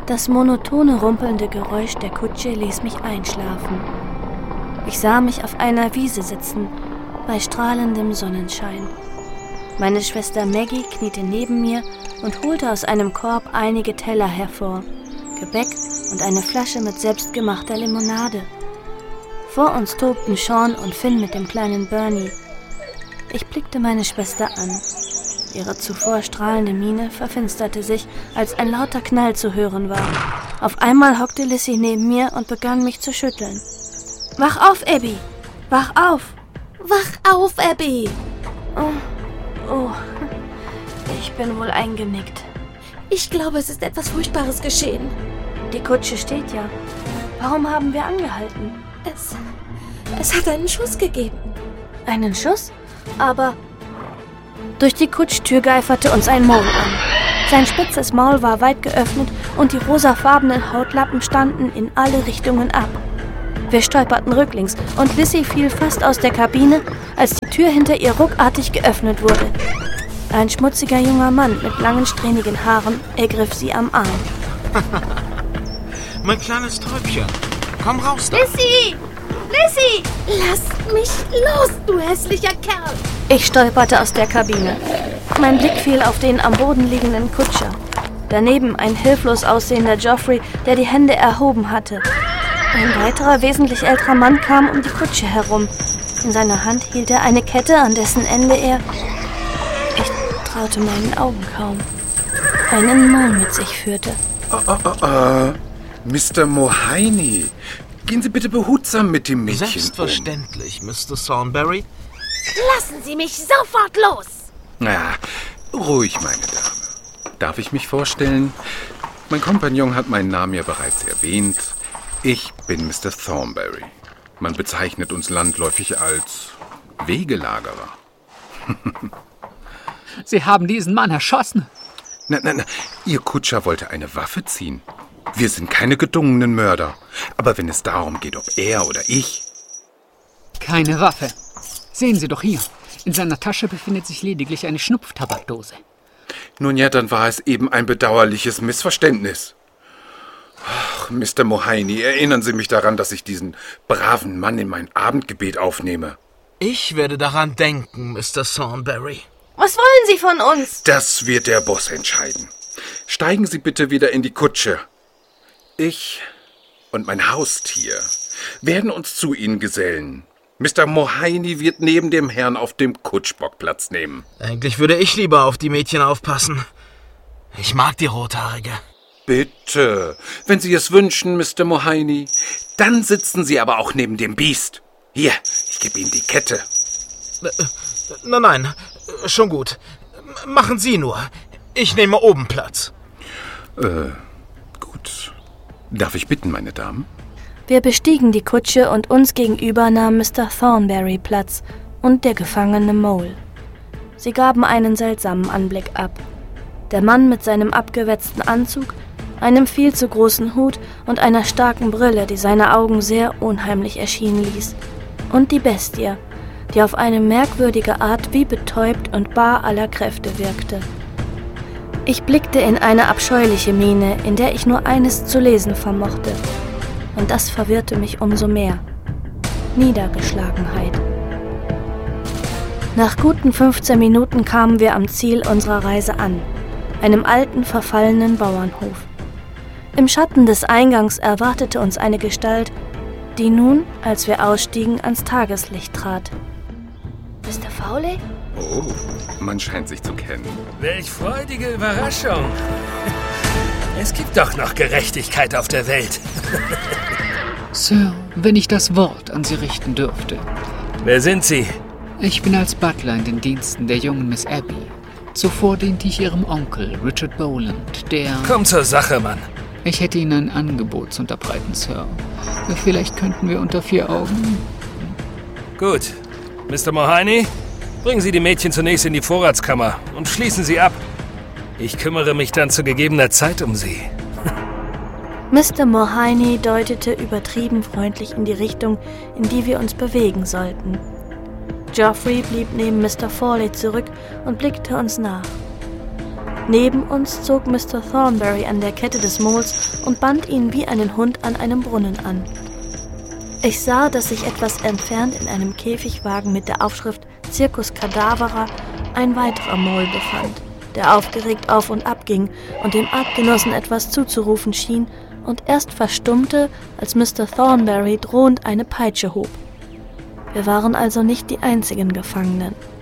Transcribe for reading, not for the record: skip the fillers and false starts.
Das monotone, rumpelnde Geräusch der Kutsche ließ mich einschlafen. Ich sah mich auf einer Wiese sitzen, bei strahlendem Sonnenschein. Meine Schwester Maggie kniete neben mir und holte aus einem Korb einige Teller hervor, Gebäck und eine Flasche mit selbstgemachter Limonade. Vor uns tobten Sean und Finn mit dem kleinen Bernie. Ich blickte meine Schwester an. Ihre zuvor strahlende Miene verfinsterte sich, als ein lauter Knall zu hören war. Auf einmal hockte Lizzie neben mir und begann mich zu schütteln. »Wach auf, Abby! Wach auf! Wach auf, Abby!« Oh, ich bin wohl eingenickt. »Ich glaube, es ist etwas Furchtbares geschehen.« Die Kutsche steht ja. Warum haben wir angehalten? Es hat einen Schuss gegeben.« Einen Schuss? Aber... Durch die Kutschtür geiferte uns ein Mole an. Sein spitzes Maul war weit geöffnet und die rosafarbenen Hautlappen standen in alle Richtungen ab. Wir stolperten rücklings und Lizzie fiel fast aus der Kabine, als die Tür hinter ihr ruckartig geöffnet wurde. Ein schmutziger junger Mann mit langen, strähnigen Haaren ergriff sie am Arm. Mein kleines Täubchen, komm raus da. Lizzie! Lizzie! Lass mich los, du hässlicher Kerl! Ich stolperte aus der Kabine. Mein Blick fiel auf den am Boden liegenden Kutscher. Daneben ein hilflos aussehender Geoffrey, der die Hände erhoben hatte. Ein weiterer, wesentlich älterer Mann kam um die Kutsche herum. In seiner Hand hielt er eine Kette, an dessen Ende er... Ich traute meinen Augen kaum. Einen Maul mit sich führte. Mr. Mohini, gehen Sie bitte behutsam mit dem Mädchen Selbstverständlich, Mr. Thornberry. Lassen Sie mich sofort los! Ja, ruhig, meine Dame. Darf ich mich vorstellen? Mein Kompagnon hat meinen Namen ja bereits erwähnt. Ich bin Mr. Thornberry. Man bezeichnet uns landläufig als Wegelagerer. Sie haben diesen Mann erschossen. Na, Ihr Kutscher wollte eine Waffe ziehen. Wir sind keine gedungenen Mörder. Aber wenn es darum geht, ob er oder ich... Keine Waffe. Sehen Sie doch hier. In seiner Tasche befindet sich lediglich eine Schnupftabakdose. Nun ja, dann war es eben ein bedauerliches Missverständnis. Ach, Mr. Mohini, erinnern Sie mich daran, dass ich diesen braven Mann in mein Abendgebet aufnehme. Ich werde daran denken, Mr. Thornberry. Was wollen Sie von uns? Das wird der Boss entscheiden. Steigen Sie bitte wieder in die Kutsche. Ich und mein Haustier werden uns zu Ihnen gesellen. Mr. Mohini wird neben dem Herrn auf dem Kutschbock Platz nehmen. Eigentlich würde ich lieber auf die Mädchen aufpassen. Ich mag die Rothaarige. Bitte, wenn Sie es wünschen, Mr. Mohini. Dann sitzen Sie aber auch neben dem Biest. Hier, ich gebe Ihnen die Kette. Nein, schon gut. Machen Sie nur. Ich nehme oben Platz. Gut. Darf ich bitten, meine Damen? Wir bestiegen die Kutsche und uns gegenüber nahm Mr. Thornberry Platz und der gefangene Mole. Sie gaben einen seltsamen Anblick ab. Der Mann mit seinem abgewetzten Anzug, einem viel zu großen Hut und einer starken Brille, die seine Augen sehr unheimlich erschienen ließ. Und die Bestie, die auf eine merkwürdige Art wie betäubt und bar aller Kräfte wirkte. Ich blickte in eine abscheuliche Miene, in der ich nur eines zu lesen vermochte. Und das verwirrte mich umso mehr. Niedergeschlagenheit. Nach guten 15 Minuten kamen wir am Ziel unserer Reise an, einem alten, verfallenen Bauernhof. Im Schatten des Eingangs erwartete uns eine Gestalt, die nun, als wir ausstiegen, ans Tageslicht trat. Mr. Fowley? Oh, man scheint sich zu kennen. Welch freudige Überraschung. Es gibt doch noch Gerechtigkeit auf der Welt. Sir, wenn ich das Wort an Sie richten dürfte. Wer sind Sie? Ich bin als Butler in den Diensten der jungen Miss Abby. Zuvor diente ich Ihrem Onkel, Richard Boland, der... Komm zur Sache, Mann. Ich hätte Ihnen ein Angebot zu unterbreiten, Sir. Vielleicht könnten wir unter 4 Augen... Gut. Mr. Mohini, bringen Sie die Mädchen zunächst in die Vorratskammer und schließen sie ab. Ich kümmere mich dann zu gegebener Zeit um sie. Mr. Mohini deutete übertrieben freundlich in die Richtung, in die wir uns bewegen sollten. Geoffrey blieb neben Mr. Fowley zurück und blickte uns nach. Neben uns zog Mr. Thornberry an der Kette des Moles und band ihn wie einen Hund an einem Brunnen an. Ich sah, dass sich etwas entfernt in einem Käfigwagen mit der Aufschrift Circus Cadavera ein weiterer Mole befand, der aufgeregt auf und ab ging und dem Artgenossen etwas zuzurufen schien und erst verstummte, als Mr. Thornberry drohend eine Peitsche hob. Wir waren also nicht die einzigen Gefangenen.